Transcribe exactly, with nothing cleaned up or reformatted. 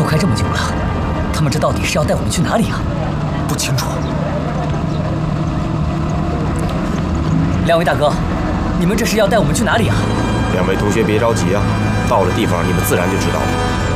都开这么久了，他们这到底是要带我们去哪里啊？ 不清楚。 两位大哥，你们这是要带我们去哪里啊？ 两位同学别着急啊，到了地方你们自然就知道了。